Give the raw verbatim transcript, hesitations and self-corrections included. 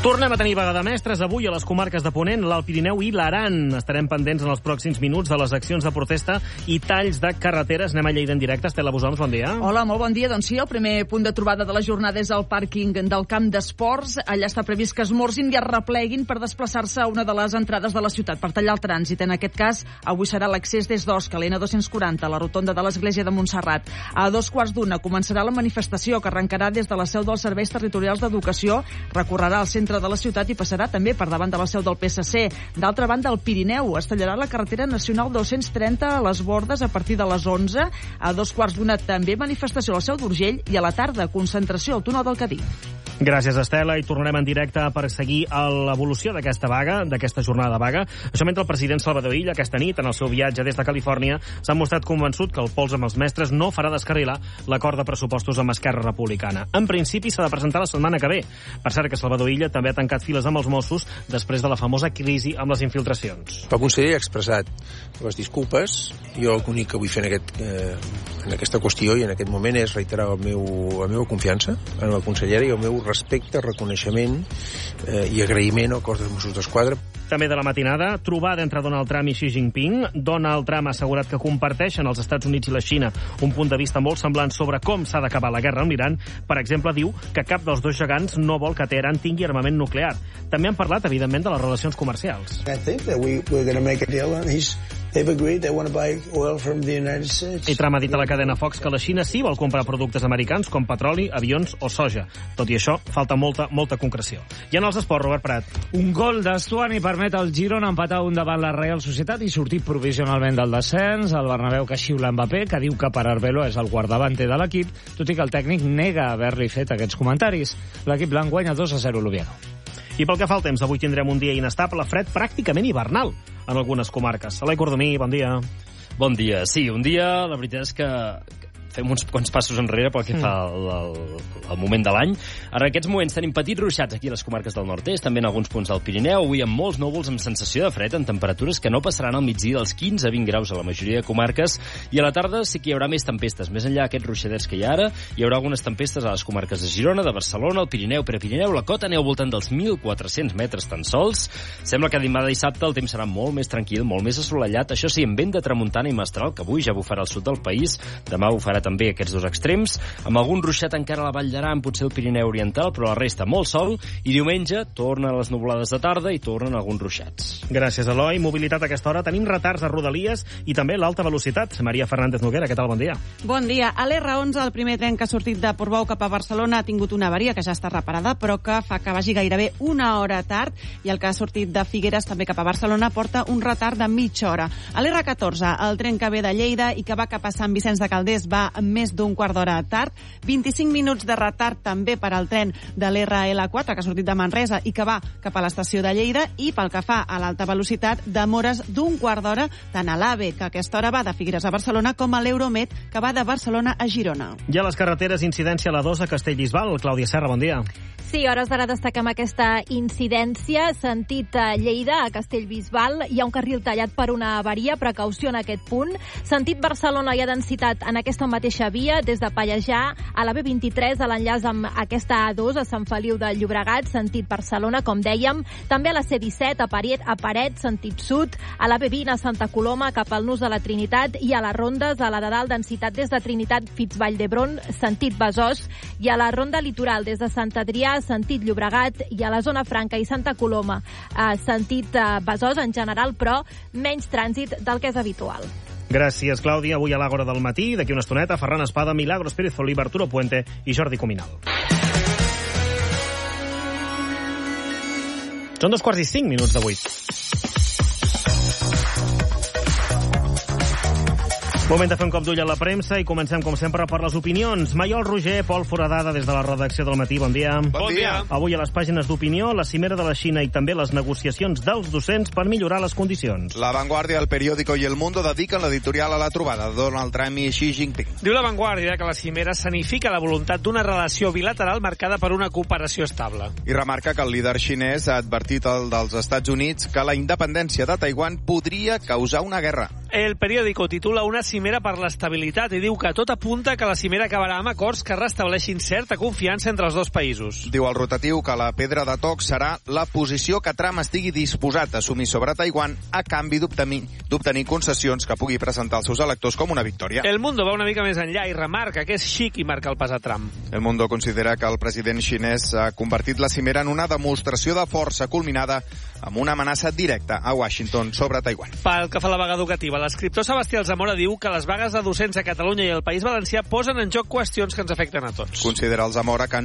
Tornem a tenir vaga de mestres avui a les comarques de Ponent, l'Alt Pirineu i l'Aran. Estarem pendents en els pròxims minuts de les accions de protesta i talls de carreteres. Anem a Lleida en directe. Estela Busons, bon dia. Hola, molt bon dia. Doncs sí, el primer punt de trobada de la jornada és el pàrquing del camp d'esports. Allà està previst que esmorzin i es repleguin per desplaçar-se a una de les entrades de la ciutat per tallar el trànsit. En aquest cas, avui serà l'accés des d'Osca, l'N dos-cents quaranta, a la rotonda de l'Església de Montserrat. A dos quarts d'una començarà la manifestació que arrencarà des de la seu dels Serveis Territorials d'Educació, recorrerà al centre de la ciutat i passarà també per davant de la seu del P S C. D'altra banda, al Pirineu es tallarà la carretera nacional dos-cents trenta a les Bordes a partir de les onze. A dos quarts d'una també manifestació a la seu d'Urgell i a la tarda concentració al túnel del Cadí. Gràcies, Estela, i tornarem en directe per seguir l'evolució d'aquesta vaga, d'aquesta jornada de vaga. Això mentre el president Salvador Illa, aquesta nit, en el seu viatge des de Califòrnia, s'ha mostrat convençut que el pols amb els mestres no farà descarrilar l'acord de pressupostos amb Esquerra Republicana. En principi s'ha de presentar la setmana que ve. Per cert, que Salvador Illa també ha tancat files amb els Mossos després de la famosa crisi amb les infiltracions. El conseller ha expressat les disculpes. Jo l'únic que vull fer en, aquest, eh, en aquesta qüestió i en aquest moment és reiterar el meu, la meva confiança en la consellera i el meu respecte, reconeixement eh, i agraïment al cos dels Mossos d'Esquadra. També de la matinada, trobada entre Donald Trump i Xi Jinping. Donald Trump ha assegurat que comparteixen els Estats Units i la Xina un punt de vista molt semblant sobre com s'ha d'acabar la guerra amb l'Iran. Per exemple, diu que cap dels dos gegants no vol que Teheran tingui armament nuclear. També han parlat, evidentment, de les relacions comercials. I think that we, we're going to make a deal, and he's They've agreed they want to buy oil from the United States. I Trump ha dit a la cadena Fox que la Xina sí vol comprar productes americans com petroli, avions o soja. Tot i això, falta molta, molta concreció. I en els esports, Robert Prat. Un gol d'Estuani permet al Girona empatar un davant la Real Societat i sortir provisionalment del descens. El Bernabéu que xiula Mbappé, que diu que per Arbelo és el guardavanter de l'equip, tot i que el tècnic nega haver-li fet aquests comentaris. L'equip blanc guanya dos a zero l'Oviedo. I pel que fa al temps, avui tindrem un dia inestable, fred, pràcticament hivernal en algunes comarques. Eloi Cordomí, bon dia. Bon dia. Sí, un dia, la veritat és que fem uns quants passos enrere pel que fa al, al, al moment de l'any. En aquests moments tenim petits ruixats aquí a les comarques del nord-est, també en alguns punts del Pirineu, avui amb molts núvols amb sensació de fred, en temperatures que no passaran al migdia dels quinze a vint graus a la majoria de comarques, i a la tarda sí que hi haurà més tempestes. Més enllà d'aquests ruixadets que hi ha ara, hi haurà algunes tempestes a les comarques de Girona, de Barcelona, el Pirineu, Prepirineu, la cota aneu al voltant dels mil quatre-cents metres tan sols. Sembla que demà dissabte el temps serà molt més tranquil, molt més assolellat, això sí, amb vent de tramuntana i mestral, que avui ja bufarà al sud del país, demà bufarà també aquests dos extrems, amb algun ruixat encara a la Vall d'Aran, potser el Pirineu Oriental, però la resta molt sol, i diumenge tornen les nuvolades de tarda i tornen alguns ruixats. Gràcies, Eloi. Mobilitat a aquesta hora. Tenim retards a Rodalies i també l'alta velocitat. Maria Fernández Noguera, què tal? Bon dia. Bon dia. A l'R onze, el primer tren que ha sortit de Portbou cap a Barcelona ha tingut una avaria que ja està reparada, però que fa que vagi gairebé una hora tard, i el que ha sortit de Figueres també cap a Barcelona porta un retard de mitja hora. A l'R catorze, el tren que ve de Lleida i que va cap a Sant Vicenç de Calders va més d'un quart d'hora tard, vint-i-cinc minuts de retard també per al tren de l'R L quatre que ha sortit de Manresa i que va cap a l'estació de Lleida, i pel que fa a l'alta velocitat, demores d'un quart d'hora tant a l'AVE, que a aquesta hora va de Figueres a Barcelona, com a l'Euromed, que va de Barcelona a Girona. I a les carreteres, incidència a la dos a Castellbisbal. Clàudia Serra, bon dia. Sí, hores d'ara destaquem aquesta incidència. Sentit a Lleida, a Castellbisbal, hi ha un carril tallat per una avaria, precaució en aquest punt. Sentit Barcelona hi ha densitat en aquesta mateixa via, des de Pallejà a la B vint-i-tres, a l'enllaç amb aquesta A dos, a Sant Feliu de Llobregat, sentit Barcelona, com dèiem. També a la C disset, a Paret, a Paret, sentit sud, a la B vint, a Santa Coloma, cap al Nus de la Trinitat, i a les rondes, a la de dalt, densitat des de Trinitat fins Vall d'Hebron, sentit Besòs, i a la ronda litoral, des de Sant Adrià, sentit Llobregat, i a la zona franca i Santa Coloma, eh, sentit eh, Besòs en general, però menys trànsit del que és habitual. Gràcies, Clàudia. Avui a l'Àgora del matí, d'aquí una estoneta, Ferran Espada, Milagros Pérez Oliva, Arturo Puente i Jordi Cuminal. Són dos quarts i cinc minuts de vuit. Moment de fer un cop d'ull a la premsa i comencem, com sempre, per les opinions. Maiol Roger, Pol Foradada, des de la redacció del Matí. Bon dia. Bon dia. Avui a les pàgines d'opinió, la cimera de la Xina i també les negociacions dels docents per millorar les condicions. La Vanguardia, El Periódico i El Mundo dediquen l'editorial a la trobada de Donald Trump i Xi Jinping. Diu la Vanguardia que la cimera significa la voluntat d'una relació bilateral marcada per una cooperació estable. I remarca que el líder xinès ha advertit al dels Estats Units que la independència de Taiwan podria causar una guerra. El periòdico titula una cimera per l'estabilitat i diu que tot apunta que la cimera acabarà amb acords que restableixin certa confiança entre els dos països. Diu el rotatiu que la pedra de toc serà la posició que Trump estigui disposat a assumir sobre Taiwan a canvi d'obtenir concessions que pugui presentar als seus electors com una victòria. El Mundo va una mica més enllà i remarca que és xic i marca el pas a Trump. El Mundo considera que el president xinès ha convertit la cimera en una demostració de força culminada amb una amenaça directa a Washington sobre Taiwan. Pel que fa a la vaga educativa, l'escriptor Sebastià Alzamora diu que les vagues de docents a Catalunya i el País Valencià posen en joc qüestions que ens afecten a tots. Considera Alzamora que